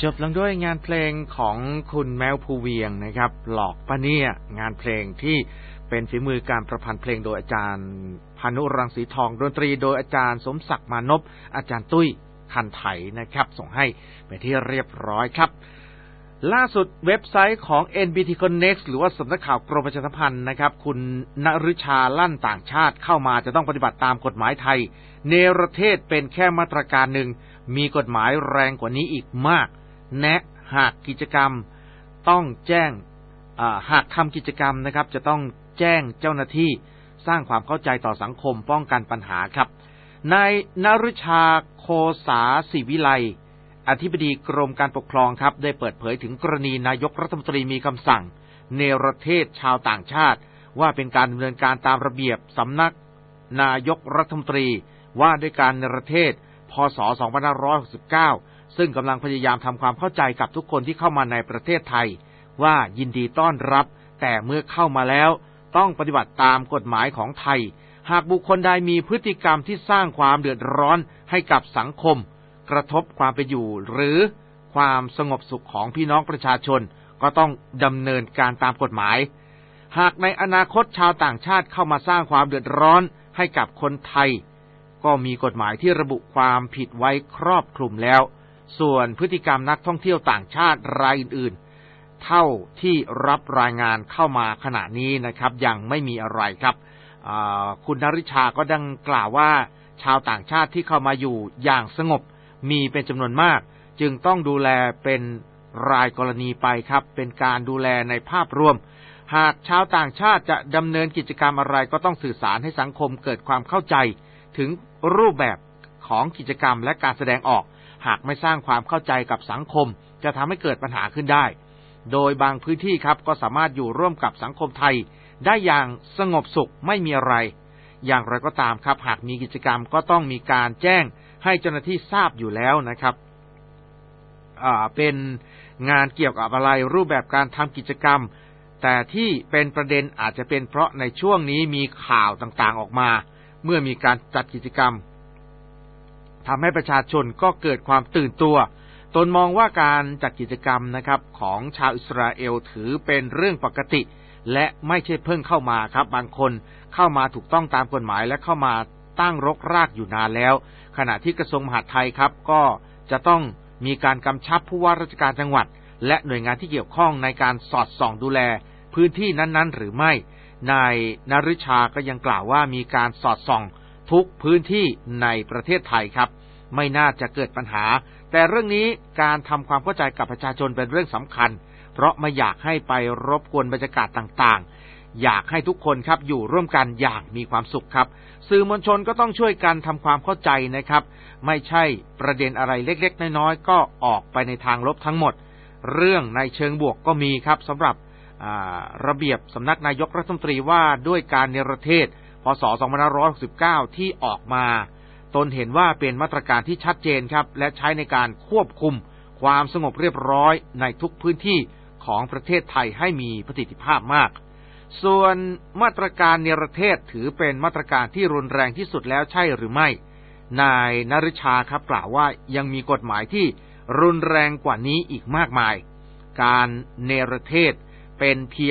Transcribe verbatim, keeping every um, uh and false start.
จบลงด้วยงานเพลงของคุณแมวภูเวียงนะครับหลอกปะเนี่ยงานเพลงที่เป็นฝีมือการประพันธ์เพลงโดยอาจารย์พานุรังสีทองดนตรีโดยอาจารย์สมศักดิ์มานพอาจารย์ตุ้ยคันไถนะครับส่งให้ไปที่เรียบร้อยครับล่าสุดเว็บไซต์ของ เอ็น บี ที Connect หรือว่าสำนักข่าวกรมประชาสัมพันธ์นะครับคุณณฤชาลั่นต่างชาติเข้ามาจะต้องปฏิบัติตามกฎหมายไทยเนรเทศเป็นแค่มาตรการหนึ่งมีกฎหมายแรงกว่านี้อีกมากแนะหากกิจกรรมต้องแจ้งหากทำกิจกรรมนะครับจะต้องแจ้งเจ้าหน้าที่สร้างความเข้าใจต่อสังคมป้องกันปัญหาครับนายณฤชาโคสาศิวิไลอธิบดีกรมการปกครองครับได้เปิดเผยถึงกรณีนายกรัฐมนตรีมีคำสั่งเนรเทศชาวต่างชาติว่าเป็นการดำเนินการตามระเบียบสำนักนายกรัฐมนตรีว่าด้วยการเนรเทศพ.ศ. สองพันห้าร้อยหกสิบเก้าซึ่งกำลังพยายามทำความเข้าใจกับทุกคนที่เข้ามาในประเทศไทยว่ายินดีต้อนรับแต่เมื่อเข้ามาแล้วต้องปฏิบัติตามกฎหมายของไทยหากบุคคลใดมีพฤติกรรมที่สร้างความเดือดร้อนให้กับสังคมกระทบความเป็นอยู่หรือความสงบสุขของพี่น้องประชาชนก็ต้องดำเนินการตามกฎหมายหากในอนาคตชาวต่างชาติเข้ามาสร้างความเดือดร้อนให้กับคนไทยก็มีกฎหมายที่ระบุความผิดไว้ครอบคลุมแล้วส่วนพฤติกรรมนักท่องเที่ยวต่างชาติรายอื่นๆเท่าที่รับรายงานเข้ามาขณะนี้นะครับยังไม่มีอะไรครับคุณณฤชาก็ดังกล่าวว่าชาวต่างชาติที่เข้ามาอยู่อย่างสงบมีเป็นจำนวนมากจึงต้องดูแลเป็นรายกรณีไปครับเป็นการดูแลในภาพรวมหากชาวต่างชาติจะดำเนินกิจกรรมอะไรก็ต้องสื่อสารให้สังคมเกิดความเข้าใจถึงรูปแบบของกิจกรรมและการแสดงออกหากไม่สร้างความเข้าใจกับสังคมจะทำให้เกิดปัญหาขึ้นได้โดยบางพื้นที่ครับก็สามารถอยู่ร่วมกับสังคมไทยได้อย่างสงบสุขไม่มีอะไรอย่างไรก็ตามครับหากมีกิจกรรมก็ต้องมีการแจ้งให้เจ้าหน้าที่ทราบอยู่แล้วนะครับอ่าเป็นงานเกี่ยวกับอะไรรูปแบบการทำกิจกรรมแต่ที่เป็นประเด็นอาจจะเป็นเพราะในช่วงนี้มีข่าวต่างๆออกมาเมื่อมีการจัดกิจกรรมทำให้ประชาชนก็เกิดความตื่นตัวตนมองว่าการจัดกิจกรรมนะครับของชาวอิสราเอลถือเป็นเรื่องปกติและไม่ใช่เพิ่งเข้ามาครับบางคนเข้ามาถูกต้องตามกฎหมายและเข้ามาตั้งรกรากอยู่นานแล้วขณะที่กระทรวงมหาดไทยครับก็จะต้องมีการกำชับผู้ว่าราชการจังหวัดและหน่วยงานที่เกี่ยวข้องในการสอดส่องดูแลพื้นที่นั้นๆหรือไม่นายณฤชาก็ยังกล่าวว่ามีการสอดส่องทุกพื้นที่ในประเทศไทยครับไม่น่าจะเกิดปัญหาแต่เรื่องนี้การทำความเข้าใจกับประชาชนเป็นเรื่องสำคัญเพราะไม่อยากให้ไปรบกวนบรรยากาศต่างๆอยากให้ทุกคนครับอยู่ร่วมกันอย่างมีความสุขครับสื่อมวลชนก็ต้องช่วยกันทำความเข้าใจนะครับไม่ใช่ประเด็นอะไรเล็กๆน้อยๆก็ออกไปในทางลบทั้งหมดเรื่องในเชิงบวกก็มีครับสำหรับระเบียบสำนักนายกรัฐมนตรีว่าด้วยการเนรเทศพ.ศ. สองพันห้าร้อยหกสิบเก้าที่ออกมาตนเห็นว่าเป็นมาตรการที่ชัดเจนครับและใช้ในการควบคุมความสงบเรียบร้อยในทุกพื้นที่ของประเทศไทยให้มีประสิทธิภาพมากส่วนมาตรการเนรเทศถือเป็นมาตรการที่รุนแรงที่สุดแล้วใช่หรือไม่นายณฤชาครับกล่าวว่ายังมีกฎหมายที่รุนแรงกว่านี้อีกมากมายการเนรเทศเป็นเพียง